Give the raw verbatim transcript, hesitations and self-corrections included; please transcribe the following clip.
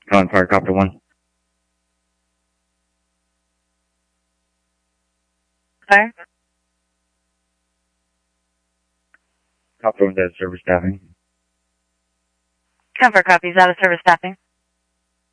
Calling Firecopter one. Fire? Copter one's out of service staffing. Comfort copies out of service staffing.